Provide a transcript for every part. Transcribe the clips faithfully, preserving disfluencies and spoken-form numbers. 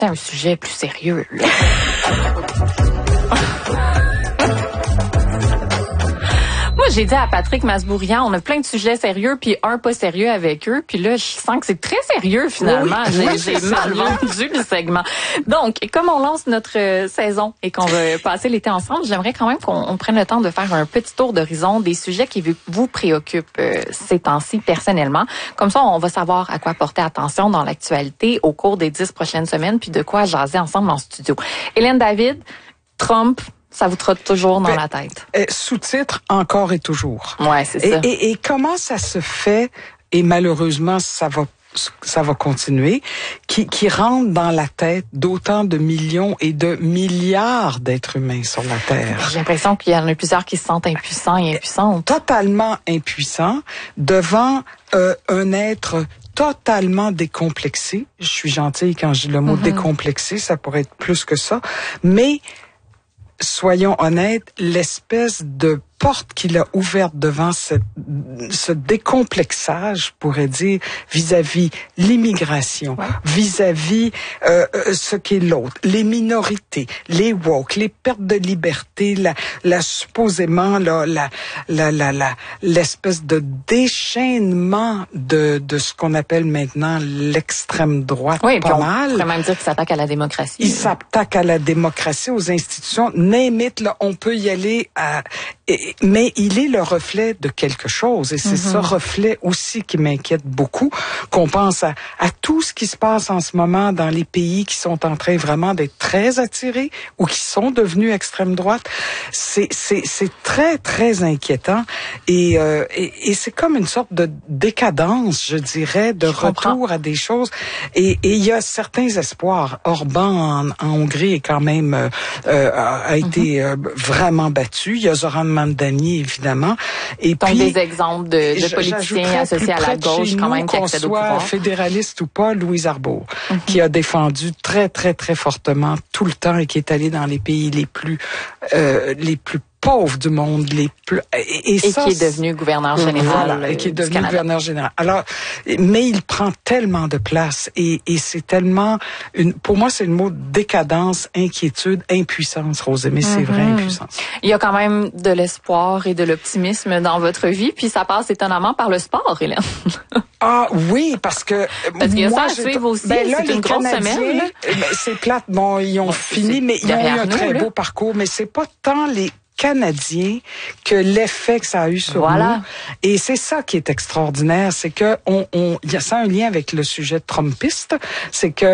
C'est un sujet plus sérieux, là. Moi, j'ai dit à Patrick Masbourian, on a plein de sujets sérieux, puis un pas sérieux avec eux. Puis là, je sens que c'est très sérieux, finalement. Oui, j'ai oui, j'ai mal vendu le segment. Donc, comme on lance notre euh, saison et qu'on va passer l'été ensemble, j'aimerais quand même qu'on on prenne le temps de faire un petit tour d'horizon des sujets qui vous préoccupent euh, ces temps-ci personnellement. Comme ça, on va savoir à quoi porter attention dans l'actualité au cours des dix prochaines semaines, puis de quoi jaser ensemble en studio. Hélène David, Trump, ça vous trotte toujours dans ben, la tête. Euh, sous-titre, encore et toujours. Ouais, c'est ça. Et, et, et comment ça se fait, et malheureusement, ça va ça va continuer, qui, qui rentre dans la tête d'autant de millions et de milliards d'êtres humains sur la Terre. J'ai l'impression qu'il y en a plusieurs qui se sentent impuissants et impuissantes. Totalement impuissants devant euh, un être totalement décomplexé. Je suis gentille quand je dis le mot mm-hmm. décomplexé, ça pourrait être plus que ça, mais soyons honnêtes, l'espèce de porte qu'il a ouverte devant cette, ce décomplexage, je pourrais dire, vis-à-vis l'immigration, ouais. vis-à-vis euh, ce qu'est l'autre, les minorités, les woke, les pertes de liberté, la, la supposément là, la, la, la, la, l'espèce de déchaînement de, de ce qu'on appelle maintenant l'extrême droite. Oui, pas on mal. pourrait même dire qu'il s'attaque à la démocratie. Il s'attaque à la démocratie, aux institutions. Name it, là, on peut y aller à... Et, mais il est le reflet de quelque chose. Et c'est mm-hmm. ce reflet aussi qui m'inquiète beaucoup, qu'on pense à, à tout ce qui se passe en ce moment dans les pays qui sont en train vraiment d'être très attirés ou qui sont devenus extrême droite. C'est, c'est, c'est très, très inquiétant. Et, euh, et, et c'est comme une sorte de décadence, je dirais, de je retour comprends. À des choses. Et, et il y a certains espoirs. Orban en, en Hongrie est quand même euh, euh, a été mm-hmm. euh, vraiment battu. Il y a Zoran Mandani, évidemment. Et donc, puis, des exemples de, de politiciens associés à la gauche, quand même, qui accèdent au pouvoir. Qu'on soit fédéraliste ou pas, Louise Arbour, mm-hmm. qui a défendu très, très, très fortement tout le temps et qui est allé dans les pays les plus, euh, les plus pauvres du monde, les plus et, et, et ça, qui est devenu gouverneur général voilà, et qui est devenu Canada. gouverneur général. Alors, mais il prend tellement de place et, et c'est tellement une. Pour moi, c'est le mot décadence, inquiétude, impuissance, Rosée. Mais mm-hmm. c'est vrai, impuissance. Il y a quand même de l'espoir et de l'optimisme dans votre vie, puis ça passe étonnamment par le sport, Hélène. Ah oui, parce que parce qu'il y a moi, ça à suivre aussi. Ben là, c'est une grosse Canadiens, semaine. Là. Ben, c'est plate. Bon, ils ont bon, fini, mais ils ont eu un nous, très là. beau parcours. Mais c'est pas tant les Canadiens que l'effet que ça a eu sur voilà. nous. Et c'est ça qui est extraordinaire, c'est que on, on, il y a ça un lien avec le sujet trumpiste, c'est que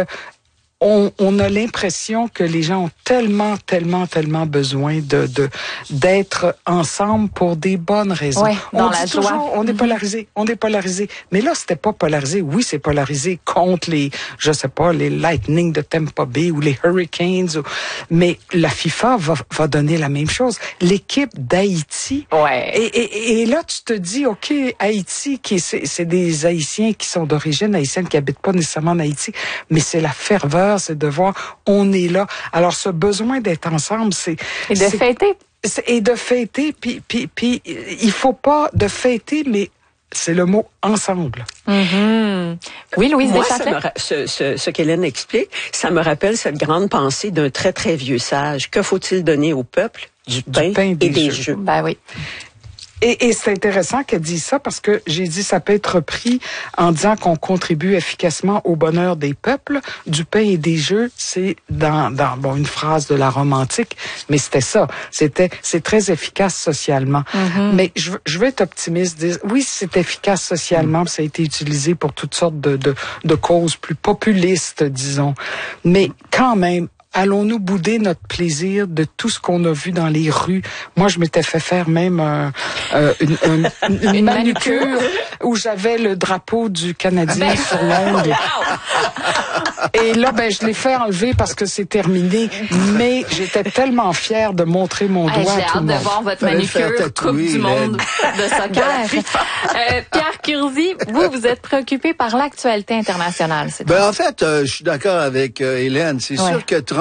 On, on a l'impression que les gens ont tellement, tellement, tellement besoin de, de d'être ensemble pour des bonnes raisons. Ouais, dans on la dit joie. toujours, on est mm-hmm. polarisé, on est polarisé. Mais là, c'était pas polarisé. Oui, c'est polarisé contre les, je sais pas, les Lightning de Tampa Bay ou les Hurricanes. Ou, mais la FIFA va, va donner la même chose. L'équipe d'Haïti. Ouais. Et, et, et là, tu te dis, OK, Haïti, qui c'est, c'est des Haïtiens qui sont d'origine haïtienne, qui habitent pas nécessairement en Haïti, mais c'est la ferveur, c'est de voir, on est là. Alors, ce besoin d'être ensemble, c'est... Et de c'est, fêter. C'est, et de fêter, puis, puis, puis il faut pas de fêter, mais c'est le mot ensemble. Mm-hmm. Oui, Louise Moi, Deschâtelet. ça me, ce, ce, ce qu'Hélène explique, ça me rappelle cette grande pensée d'un très, très vieux sage. Que faut-il donner au peuple? Du pain, du pain et des, des jeux. jeux. Ben oui. Et, et c'est intéressant qu'elle dise ça parce que j'ai dit ça peut être repris en disant qu'on contribue efficacement au bonheur des peuples. Du pain et des jeux, c'est dans, dans bon une phrase de la Rome antique, mais c'était ça. C'était c'est très efficace socialement. Mm-hmm. Mais je, je veux être optimiste. Dire, oui, c'est efficace socialement, mm-hmm. ça a été utilisé pour toutes sortes de, de, de causes plus populistes, disons. Mais quand même, allons-nous bouder notre plaisir de tout ce qu'on a vu dans les rues? Moi, je m'étais fait faire même euh, euh, une, une, une, une manucure où j'avais le drapeau du Canadien sur l'ongle. Et là, ben, je l'ai fait enlever parce que c'est terminé. Mais j'étais tellement fière de montrer mon doigt hey, à tout le monde. J'ai hâte de voir votre manucure Coupe du monde de soccer. euh, Pierre Curzi, vous, vous êtes préoccupé par l'actualité internationale. C'est ben, en fait, euh, je suis d'accord avec euh, Hélène. C'est ouais. sûr que Trump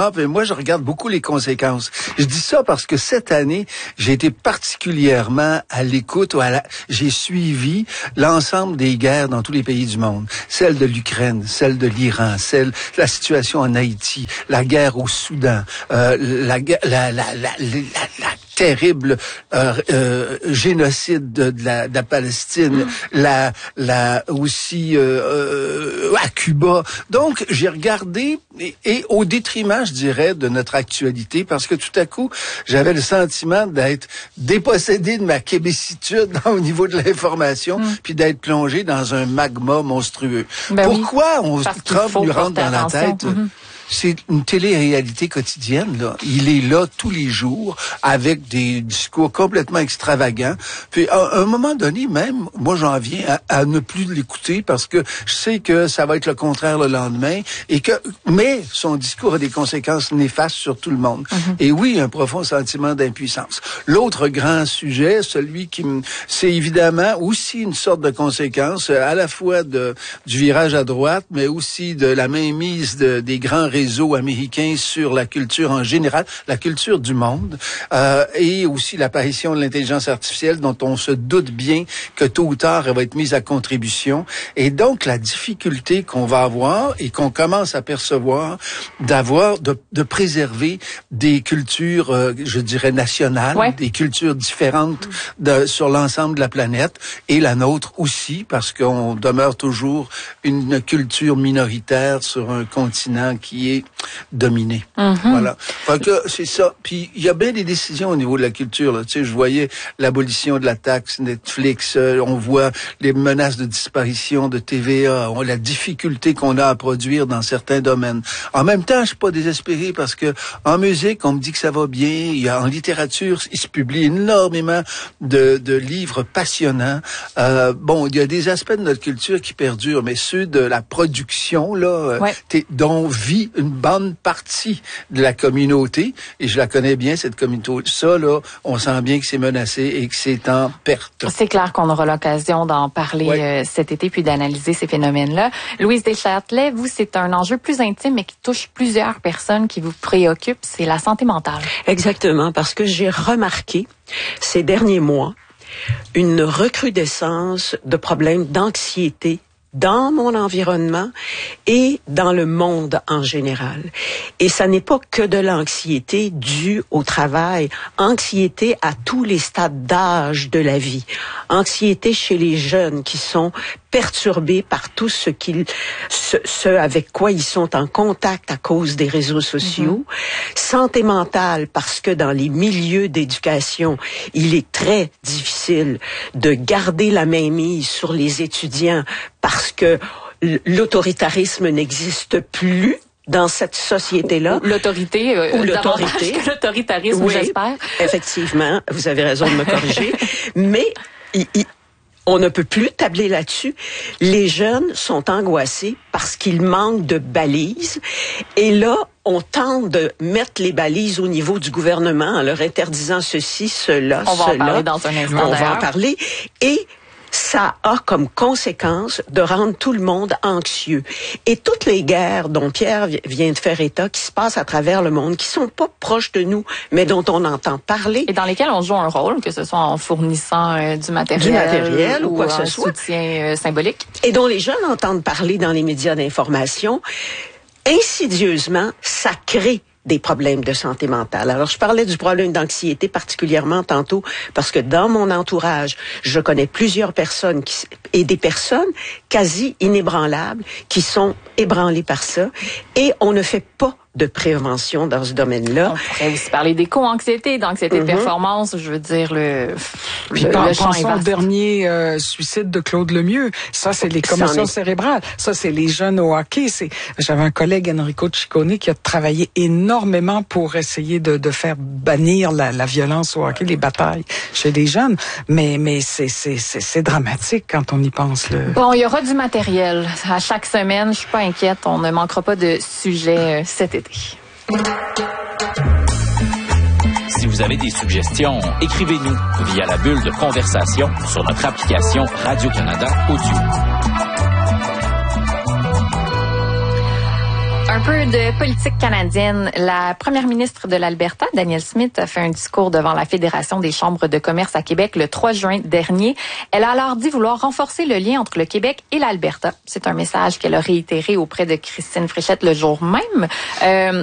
Trump, et moi, je regarde beaucoup les conséquences. Je dis ça parce que cette année, j'ai été particulièrement à l'écoute, ou à la... j'ai suivi l'ensemble des guerres dans tous les pays du monde. Celle de l'Ukraine, celle de l'Iran, celle, la situation en Haïti, la guerre au Soudan, euh, la, la, la, la, la, la terrible euh, euh, génocide de, de, la, de la Palestine, mmh. la, la aussi euh, euh, à Cuba. Donc, j'ai regardé, et, et au détriment, je dirais, de notre actualité, parce que tout à coup, j'avais le sentiment d'être dépossédé de ma québécitude au niveau de l'information, mmh. puis d'être plongé dans un magma monstrueux. Ben Pourquoi oui, on, Trump lui rentre dans la tête? Mmh. C'est une télé-réalité quotidienne, là. Il est là tous les jours avec des discours complètement extravagants. Puis, à un moment donné, même, moi, j'en viens à, à ne plus l'écouter parce que je sais que ça va être le contraire le lendemain et que, mais son discours a des conséquences néfastes sur tout le monde. Mm-hmm. Et oui, un profond sentiment d'impuissance. L'autre grand sujet, celui qui me, c'est évidemment aussi une sorte de conséquence à la fois de, du virage à droite, mais aussi de la mainmise de, des grands réseaux américains sur la culture en général, la culture du monde, euh, et aussi l'apparition de l'intelligence artificielle dont on se doute bien que tôt ou tard elle va être mise à contribution. Et donc la difficulté qu'on va avoir et qu'on commence à percevoir d'avoir, de, de préserver des cultures, euh, je dirais nationales, ouais. des cultures différentes de, sur l'ensemble de la planète et la nôtre aussi, parce qu'on demeure toujours une culture minoritaire sur un continent qui est dominé. Mm-hmm. Voilà. Fait que c'est ça. Puis il y a bien des décisions au niveau de la culture. Là. Tu sais, je voyais l'abolition de la taxe Netflix. Euh, on voit les menaces de disparition de T V A. On la difficulté qu'on a à produire dans certains domaines. En même temps, je suis pas désespéré parce que en musique, on me dit que ça va bien. Il y a en littérature, il se publie énormément de, de livres passionnants. Euh, bon, il y a des aspects de notre culture qui perdurent, mais ceux de la production là, ouais. euh, dont vit une bonne partie de la communauté, et je la connais bien, cette communauté. Ça, là, on sent bien que c'est menacé et que c'est en perte. C'est clair qu'on aura l'occasion d'en parler oui. euh, cet été, puis d'analyser ces phénomènes-là. Louise Deschâtelet, vous, c'est un enjeu plus intime, mais qui touche plusieurs personnes, qui vous préoccupe, c'est la santé mentale. Exactement, parce que j'ai remarqué ces derniers mois une recrudescence de problèmes d'anxiété dans mon environnement et dans le monde en général. Et ça n'est pas que de l'anxiété due au travail, anxiété à tous les stades d'âge de la vie, anxiété chez les jeunes qui sont perturbés par tout ce qu'ils, ce, ce avec quoi ils sont en contact à cause des réseaux sociaux. Mm-hmm. Santé mentale, parce que dans les milieux d'éducation, il est très difficile de garder la mainmise sur les étudiants parce que l'autoritarisme n'existe plus dans cette société-là. L'autorité, euh, ou l'autorité. Que l'autoritarisme, oui, j'espère. Effectivement, vous avez raison de me corriger. Mais il, il, on ne peut plus tabler là-dessus. Les jeunes sont angoissés parce qu'ils manquent de balises. Et là, on tente de mettre les balises au niveau du gouvernement en leur interdisant ceci, cela, on cela. On va en parler dans un instant. On va en parler. Et ça a comme conséquence de rendre tout le monde anxieux. Et toutes les guerres dont Pierre vient de faire état, qui se passent à travers le monde, qui sont pas proches de nous, mais dont on entend parler. Et dans lesquelles on joue un rôle, que ce soit en fournissant euh, du matériel, du matériel ou, ou quoi que ce soit. Soutien euh, symbolique. Et dont les jeunes entendent parler dans les médias d'information. Insidieusement, ça crée des problèmes de santé mentale. Alors, je parlais du problème d'anxiété particulièrement tantôt parce que dans mon entourage, je connais plusieurs personnes qui, et des personnes quasi inébranlables qui sont ébranlées par ça et on ne fait pas de prévention dans ce domaine-là. On pourrait aussi parler d'éco-anxiété, d'anxiété mm-hmm. de performance, je veux dire, le, Puis le, le champ est vaste. Au dernier euh, suicide de Claude Lemieux, ça, c'est les commotions est... cérébrales. Ça, c'est les jeunes au hockey. C'est... J'avais un collègue, Enrico Ciccone, qui a travaillé énormément pour essayer de, de faire bannir la, la violence au hockey, les batailles chez les jeunes. Mais, mais c'est, c'est, c'est, c'est dramatique quand on y pense. Le... Bon, il y aura du matériel. À chaque semaine, je suis pas inquiète. On ne manquera pas de sujets cet été. Si vous avez des suggestions, écrivez-nous via la bulle de conversation sur notre application Radio-Canada Audio. Un peu de politique canadienne. La première ministre de l'Alberta, Danielle Smith, a fait un discours devant la Fédération des chambres de commerce à Québec le trois juin dernier. Elle a alors dit vouloir renforcer le lien entre le Québec et l'Alberta. C'est un message qu'elle a réitéré auprès de Christine Fréchette le jour même. Euh,